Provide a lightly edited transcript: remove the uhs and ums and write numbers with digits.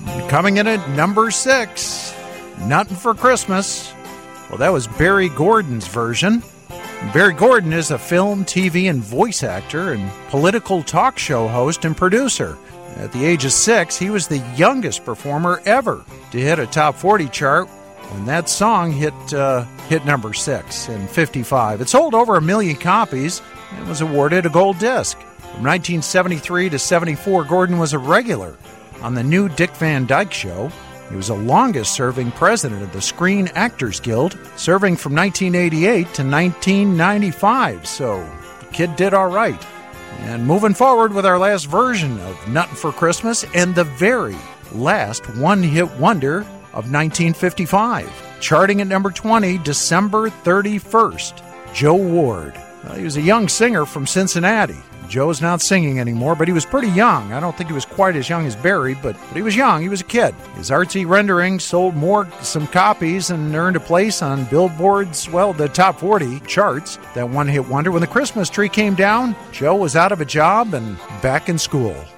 Coming in at number 6, Nuttin' for Christmas. Well, that was Barry Gordon's version. Barry Gordon is a film, TV, and voice actor and political talk show host and producer. At the age of 6, he was the youngest performer ever to hit a top 40 chart when that song hit number 6 in 1955. It sold over 1 million copies and was awarded a gold disc. From 1973 to 74, Gordon was a regular on the new Dick Van Dyke Show. He was the longest-serving president of the Screen Actors Guild, serving from 1988 to 1995, so the kid did all right. And moving forward with our last version of Nuttin' for Christmas and the very last one-hit wonder of 1955. Charting at number 20, December 31st, Joe Ward. He was a young singer from Cincinnati. Joe's not singing anymore, but he was pretty young. I don't think he was quite as young as Barry, but he was young. He was a kid. His artsy rendering sold some copies and earned a place on Billboard's, the top 40 charts. That one-hit wonder. When the Christmas tree came down, Joe was out of a job and back in school.